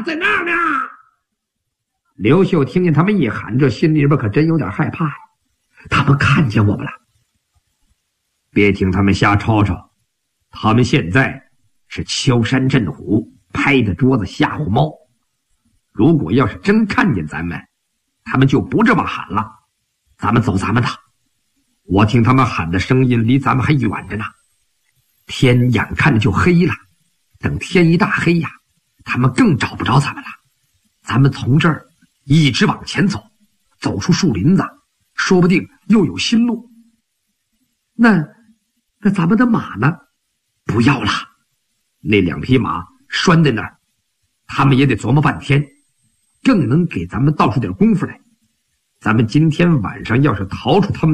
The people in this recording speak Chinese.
马在那儿呢！刘秀听见他们一喊，这心里边可真有点害怕呀。他们看见我们了。别听他们瞎吵吵，他们现在是敲山震虎，拍着桌子吓唬猫。如果要是真看见咱们，他们就不这么喊了。咱们走咱们的。我听他们喊的声音离咱们还远着呢。天眼看着就黑了，等天一大黑呀，他们更找不着咱们了。咱们从这儿一直往前走，走出树林子，说不定又有新路。那咱们的马呢？不要了，那2匹马拴在那儿，他们也得琢磨半天，更能给咱们倒出点功夫来。咱们今天晚上要是逃出他们